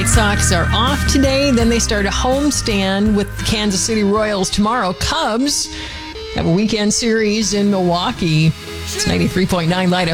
White Sox are off today. Then they start a homestand with the Kansas City Royals tomorrow. Cubs have a weekend series in Milwaukee. It's 93.9 Light